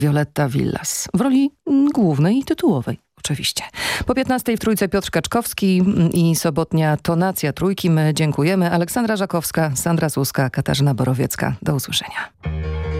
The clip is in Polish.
Violetta Villas w roli głównej i tytułowej. Oczywiście. Po 15 w Trójce Piotr Kaczkowski i sobotnia tonacja Trójki. My dziękujemy. Aleksandra Żakowska, Sandra Suska, Katarzyna Borowiecka. Do usłyszenia.